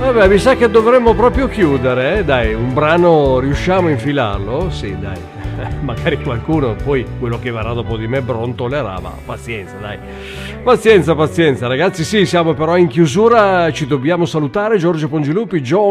Vabbè, mi sa che dovremmo proprio chiudere, Dai, un brano riusciamo a infilarlo? Sì, dai. Magari qualcuno, poi quello che verrà dopo di me brontolerà, ma pazienza, dai. Pazienza, ragazzi, sì, siamo però in chiusura, ci dobbiamo salutare. Giorgio Pongilupi, John